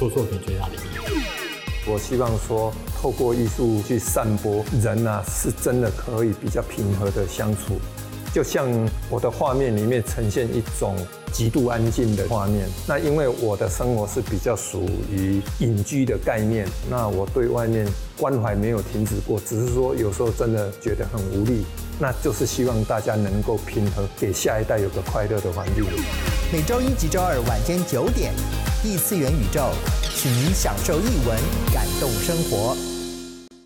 做作品最大的意义？ 我希望说，透过艺术去散播，人啊是真的可以比较平和的相处。就像我的画面里面呈现一种极度安静的画面，那因为我的生活是比较属于隐居的概念，那我对外面关怀没有停止过，只是说有时候真的觉得很无力，那就是希望大家能够平和，给下一代有个快乐的环境。 每周一及周二晚间9点，异次元宇宙，请您享受艺文，感动生活。